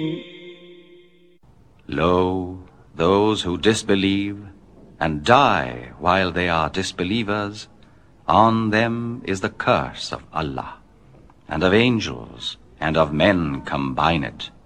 Lo, those who disbelieve and die while they are disbelievers, on them is the curse of Allah, and of angels, and of men combined.